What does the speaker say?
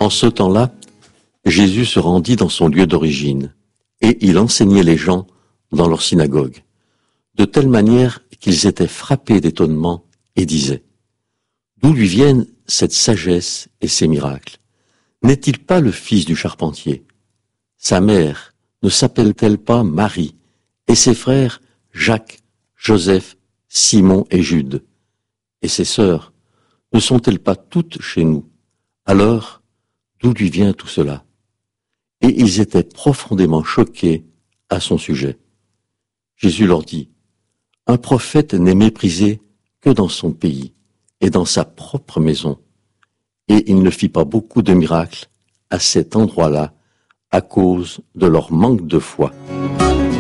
En ce temps-là, Jésus se rendit dans son lieu d'origine, et il enseignait les gens dans leur synagogue, de telle manière qu'ils étaient frappés d'étonnement et disaient: d'où lui viennent cette sagesse et ces miracles? N'est-il pas le fils du charpentier? Sa mère ne s'appelle-t-elle pas Marie, et ses frères Jacques, Joseph, Simon et Jude? Et ses sœurs ne sont-elles pas toutes chez nous? Alors, d'où lui vient tout cela? Et ils étaient profondément choqués à son sujet. Jésus leur dit: un prophète n'est méprisé que dans son pays et dans sa propre maison. Et il ne fit pas beaucoup de miracles à cet endroit-là à cause de leur manque de foi.